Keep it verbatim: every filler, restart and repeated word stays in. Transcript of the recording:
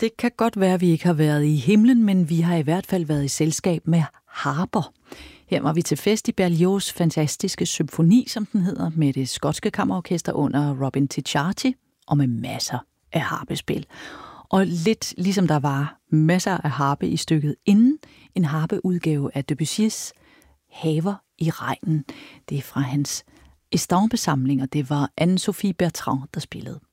Det kan godt være, at vi ikke har været i himlen, men vi har i hvert fald været i selskab med harper. Her var vi til fest i Berlioz' fantastiske symfoni, som den hedder, med det skotske kammerorkester under Robin Ticciati og med masser af harpespil. Og lidt ligesom der var masser af harpe i stykket inden, en harpeudgave af Debussys Haver i regnen. Det er fra hans Estampes-samling, og det var Anne-Sophie Bertrand, der spillede.